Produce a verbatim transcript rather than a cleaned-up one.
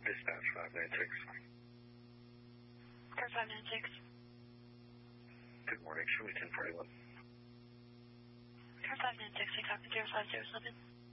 Dispatch five nine six. Car five nine six. Good morning, show me ten forty-one. Car five nine six, I copy zero five zero seven.